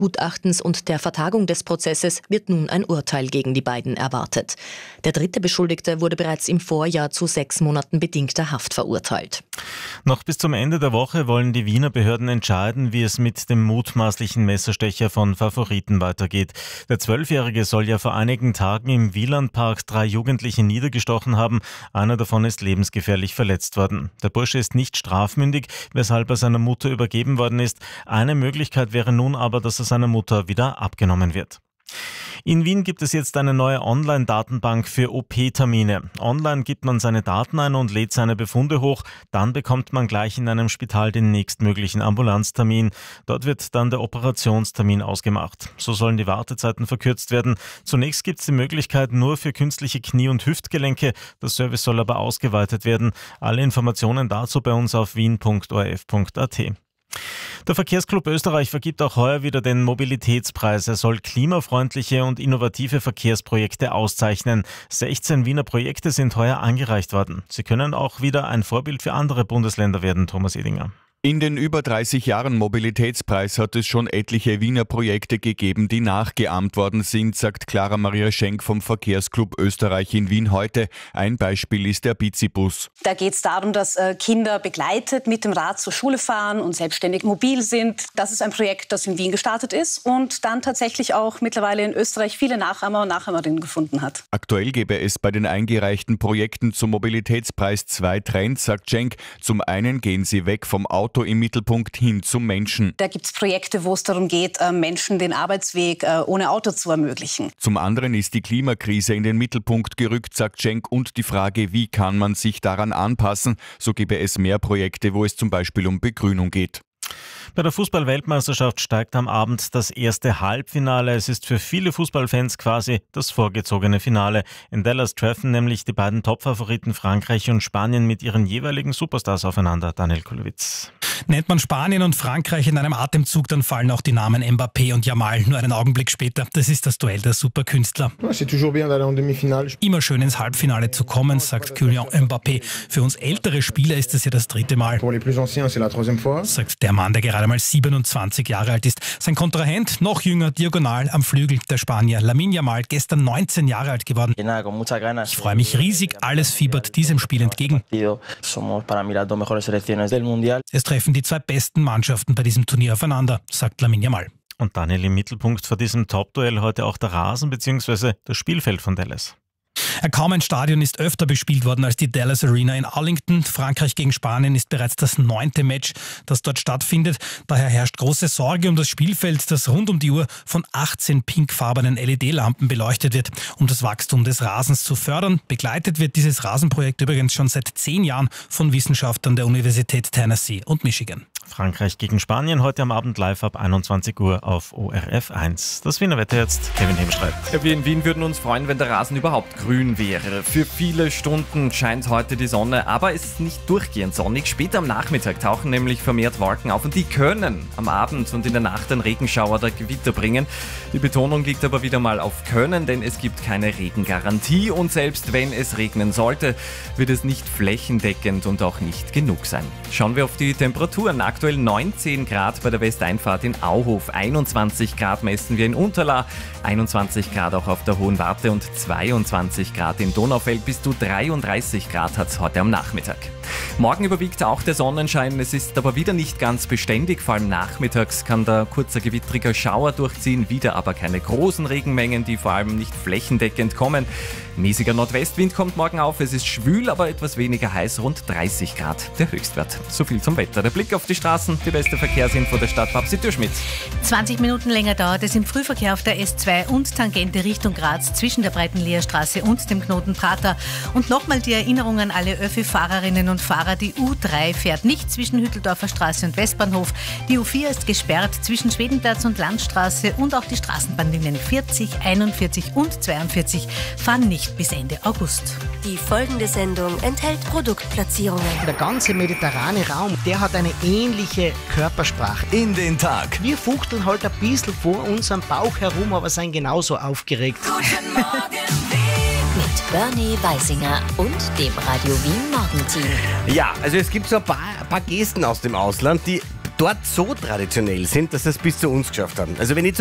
Gutachtens und der Vertagung des Prozesses wird nun ein Urteil gegen die beiden erwartet. Der dritte Beschuldigte wurde bereits im Vorjahr zu 6 Monaten bedingter Haft verurteilt. Noch bis zum Ende der Woche wollen die Wiener Behörden entscheiden, wie es mit dem mutmaßlichen Messerstecher von Favoriten weitergeht. Der 12-Jährige soll ja vor einigen Tagen im Wielandpark 3 Jugendliche niedergestochen haben. Einer davon ist lebensgefährlich verletzt worden. Der Bursche ist nicht strafmündig, weshalb er seiner Mutter übergeben worden ist. Eine Möglichkeit wäre nun aber, dass er seiner Mutter wieder abgenommen wird. In Wien gibt es jetzt eine neue Online-Datenbank für OP-Termine. Online gibt man seine Daten ein und lädt seine Befunde hoch. Dann bekommt man gleich in einem Spital den nächstmöglichen Ambulanztermin. Dort wird dann der Operationstermin ausgemacht. So sollen die Wartezeiten verkürzt werden. Zunächst gibt es die Möglichkeit nur für künstliche Knie- und Hüftgelenke. Der Service soll aber ausgeweitet werden. Alle Informationen dazu bei uns auf wien.orf.at. Der Verkehrsclub Österreich vergibt auch heuer wieder den Mobilitätspreis. Er soll klimafreundliche und innovative Verkehrsprojekte auszeichnen. 16 Wiener Projekte sind heuer eingereicht worden. Sie können auch wieder ein Vorbild für andere Bundesländer werden, Thomas Edinger. In den über 30 Jahren Mobilitätspreis hat es schon etliche Wiener Projekte gegeben, die nachgeahmt worden sind, sagt Clara Maria Schenk vom Verkehrsclub Österreich in Wien heute. Ein Beispiel ist der Bizibus. Da geht es darum, dass Kinder begleitet mit dem Rad zur Schule fahren und selbstständig mobil sind. Das ist ein Projekt, das in Wien gestartet ist und dann tatsächlich auch mittlerweile in Österreich viele Nachahmer und Nachahmerinnen gefunden hat. Aktuell gäbe es bei den eingereichten Projekten zum Mobilitätspreis 2 Trends, sagt Schenk. Zum einen gehen sie weg vom Auto im Mittelpunkt hin zum Menschen. Da gibt es Projekte, wo es darum geht, Menschen den Arbeitsweg ohne Auto zu ermöglichen. Zum anderen ist die Klimakrise in den Mittelpunkt gerückt, sagt Schenk, und die Frage, wie kann man sich daran anpassen? So gäbe es mehr Projekte, wo es zum Beispiel um Begrünung geht. Bei der Fußball-Weltmeisterschaft steigt am Abend das erste Halbfinale. Es ist für viele Fußballfans quasi das vorgezogene Finale. In Dallas treffen nämlich die beiden Topfavoriten Frankreich und Spanien mit ihren jeweiligen Superstars aufeinander. Daniel Kulowitz. Nennt man Spanien und Frankreich in einem Atemzug, dann fallen auch die Namen Mbappé und Yamal nur einen Augenblick später. Das ist das Duell der Superkünstler. Immer schön ins Halbfinale zu kommen, sagt Kylian Mbappé. Für uns ältere Spieler ist es ja das 3. Mal. Sagt der Mann, der gerade mal 27 Jahre alt ist. Sein Kontrahent, noch jünger, diagonal am Flügel, der Spanier Lamine Yamal, gestern 19 Jahre alt geworden. Ich freue mich riesig, alles fiebert diesem Spiel entgegen. Es treffen die 2 besten Mannschaften bei diesem Turnier aufeinander, sagt Lamine Yamal. Und Daniel, im Mittelpunkt vor diesem Top-Duell heute auch der Rasen bzw. das Spielfeld von Dallas. Kaum ein Stadion ist öfter bespielt worden als die Dallas Arena in Arlington. Frankreich gegen Spanien ist bereits das 9. Match, das dort stattfindet. Daher herrscht große Sorge um das Spielfeld, das rund um die Uhr von 18 pinkfarbenen LED-Lampen beleuchtet wird. Um das Wachstum des Rasens zu fördern, begleitet wird dieses Rasenprojekt übrigens schon seit 10 Jahren von Wissenschaftlern der Universität Tennessee und Michigan. Frankreich gegen Spanien heute am Abend live ab 21 Uhr auf ORF 1. Das Wiener Wetter jetzt, Kevin Hemstreit. Wir in Wien würden uns freuen, wenn der Rasen überhaupt grün wäre. Für viele Stunden scheint heute die Sonne, aber es ist nicht durchgehend sonnig. Später am Nachmittag tauchen nämlich vermehrt Wolken auf und die können am Abend und in der Nacht einen Regenschauer oder Gewitter bringen. Die Betonung liegt aber wieder mal auf können, denn es gibt keine Regengarantie und selbst wenn es regnen sollte, wird es nicht flächendeckend und auch nicht genug sein. Schauen wir auf die Temperaturen. Aktuell 19 Grad bei der Westeinfahrt in Auhof, 21 Grad messen wir in Unterlaa, 21 Grad auch auf der Hohen Warte und 22 Grad in Donaufeld, bis zu 33 Grad hat es heute am Nachmittag. Morgen überwiegt auch der Sonnenschein, es ist aber wieder nicht ganz beständig, vor allem nachmittags kann da kurzer gewittriger Schauer durchziehen, wieder aber keine großen Regenmengen, die vor allem nicht flächendeckend kommen. Mäßiger Nordwestwind kommt morgen auf, es ist schwül, aber etwas weniger heiß, rund 30 Grad der Höchstwert. So viel zum Wetter. Der Blick auf die Straßen, die beste Verkehrsinfo der Stadt Babsi Dürschmidt. 20 Minuten länger dauert es im Frühverkehr auf der S2 und Tangente Richtung Graz zwischen der Breitenleerstraße und dem Knoten Prater. Und nochmal die Erinnerung an alle Öffi-Fahrerinnen und Fahrer, die U3 fährt nicht zwischen Hütteldorfer Straße und Westbahnhof. Die U4 ist gesperrt zwischen Schwedenplatz und Landstraße und auch die Straßenbahnlinien 40, 41 und 42 fahren nicht bis Ende August. Die folgende Sendung enthält Produktplatzierungen. Der ganze mediterrane Raum, der hat eine ähnliche Körpersprache. In den Tag. Wir fuchteln halt ein bisschen vor unserem Bauch herum, aber sind genauso aufgeregt. Guten Morgen, mit Bernie Weisinger und dem Radio Wien Morgenteam. Ja, also es gibt so ein paar Gesten aus dem Ausland, die dort so traditionell sind, dass sie es bis zu uns geschafft haben. Also wenn ich